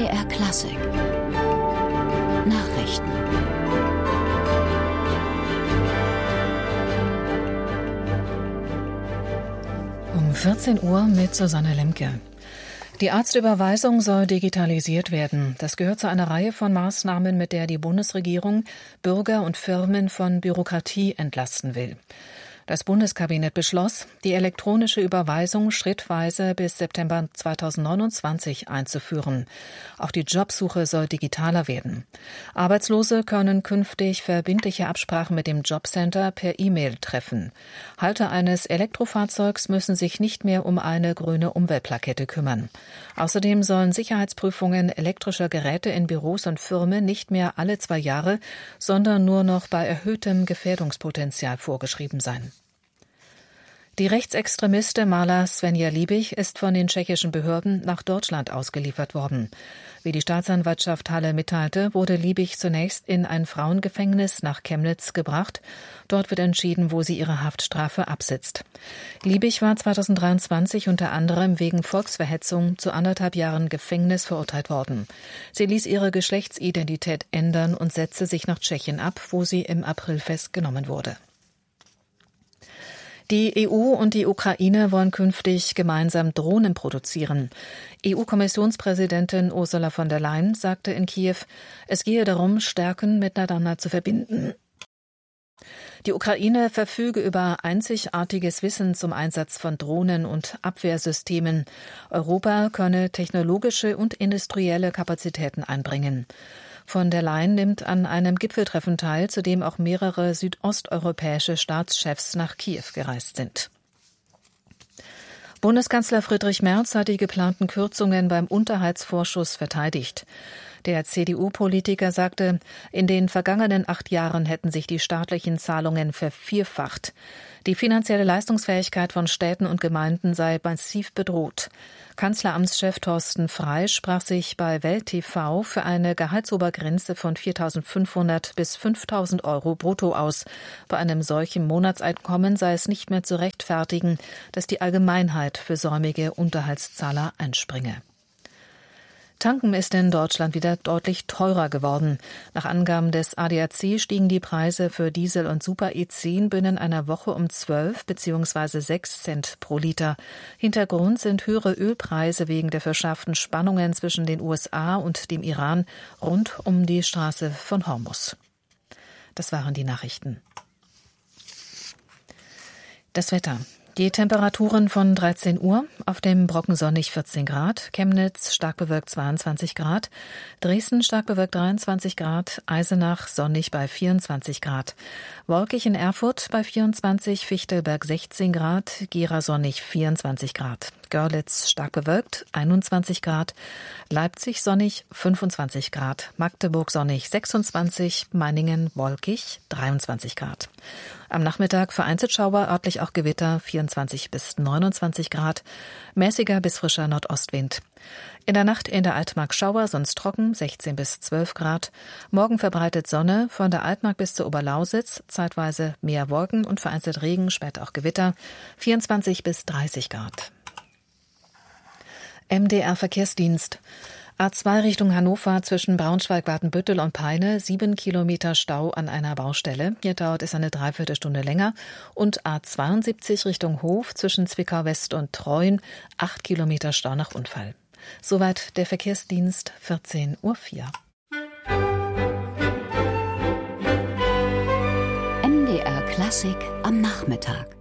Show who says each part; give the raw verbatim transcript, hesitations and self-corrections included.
Speaker 1: R Klassik Nachrichten.
Speaker 2: Um vierzehn Uhr mit Susanne Lemke. Die Arztüberweisung soll digitalisiert werden. Das gehört zu einer Reihe von Maßnahmen, mit der die Bundesregierung Bürger und Firmen von Bürokratie entlasten will. Das Bundeskabinett beschloss, die elektronische Überweisung schrittweise bis September zweitausendneunundzwanzig einzuführen. Auch die Jobsuche soll digitaler werden. Arbeitslose können künftig verbindliche Absprachen mit dem Jobcenter per E-Mail treffen. Halter eines Elektrofahrzeugs müssen sich nicht mehr um eine grüne Umweltplakette kümmern. Außerdem sollen Sicherheitsprüfungen elektrischer Geräte in Büros und Firmen nicht mehr alle zwei Jahre, sondern nur noch bei erhöhtem Gefährdungspotenzial vorgeschrieben sein. Die Rechtsextremistin Marla Svenja Liebig ist von den tschechischen Behörden nach Deutschland ausgeliefert worden. Wie die Staatsanwaltschaft Halle mitteilte, wurde Liebig zunächst in ein Frauengefängnis nach Chemnitz gebracht. Dort wird entschieden, wo sie ihre Haftstrafe absitzt. Liebig war zweitausenddreiundzwanzig unter anderem wegen Volksverhetzung zu anderthalb Jahren Gefängnis verurteilt worden. Sie ließ ihre Geschlechtsidentität ändern und setzte sich nach Tschechien ab, wo sie im April festgenommen wurde. Die E U und die Ukraine wollen künftig gemeinsam Drohnen produzieren. E U-Kommissionspräsidentin Ursula von der Leyen sagte in Kiew, es gehe darum, Stärken miteinander zu verbinden. Die Ukraine verfüge über einzigartiges Wissen zum Einsatz von Drohnen und Abwehrsystemen. Europa könne technologische und industrielle Kapazitäten einbringen. Von der Leyen nimmt an einem Gipfeltreffen teil, zu dem auch mehrere südosteuropäische Staatschefs nach Kiew gereist sind. Bundeskanzler Friedrich Merz hat die geplanten Kürzungen beim Unterhaltsvorschuss verteidigt. Der C D U-Politiker sagte, in den vergangenen acht Jahren hätten sich die staatlichen Zahlungen vervierfacht. Die finanzielle Leistungsfähigkeit von Städten und Gemeinden sei massiv bedroht. Kanzleramtschef Thorsten Frey sprach sich bei Welt T V für eine Gehaltsobergrenze von viertausendfünfhundert bis fünftausend Euro brutto aus. Bei einem solchen Monatseinkommen sei es nicht mehr zu rechtfertigen, dass die Allgemeinheit für säumige Unterhaltszahler einspringe. Tanken ist in Deutschland wieder deutlich teurer geworden. Nach Angaben des A D A C stiegen die Preise für Diesel und Super E zehn binnen einer Woche um zwölf bzw. sechs Cent pro Liter. Hintergrund sind höhere Ölpreise wegen der verschärften Spannungen zwischen den U S A und dem Iran rund um die Straße von Hormuz. Das waren die Nachrichten. Das Wetter. Die Temperaturen von dreizehn Uhr, auf dem Brocken sonnig vierzehn Grad, Chemnitz stark bewölkt zweiundzwanzig Grad, Dresden stark bewölkt dreiundzwanzig Grad, Eisenach sonnig bei vierundzwanzig Grad, wolkig in Erfurt bei vierundzwanzig, Fichtelberg sechzehn Grad, Gera sonnig vierundzwanzig Grad, Görlitz stark bewölkt einundzwanzig Grad, Leipzig sonnig fünfundzwanzig Grad, Magdeburg sonnig sechsundzwanzig, Meiningen wolkig dreiundzwanzig Grad. Am Nachmittag vereinzelt Schauer, örtlich auch Gewitter, vierundzwanzig bis neunundzwanzig Grad, mäßiger bis frischer Nordostwind. In der Nacht in der Altmark Schauer, sonst trocken, sechzehn bis zwölf Grad. Morgen verbreitet Sonne, von der Altmark bis zur Oberlausitz, zeitweise mehr Wolken und vereinzelt Regen, später auch Gewitter, vierundzwanzig bis dreißig Grad. M D R-Verkehrsdienst. A zwei Richtung Hannover zwischen Braunschweig-Watenbüttel und Peine, sieben Kilometer Stau an einer Baustelle. Hier dauert es eine Dreiviertelstunde länger. Und A zweiundsiebzig Richtung Hof zwischen Zwickau-West und Treuen, acht Kilometer Stau nach Unfall. Soweit der Verkehrsdienst, vierzehn Uhr vier.
Speaker 1: M D R Klassik am Nachmittag.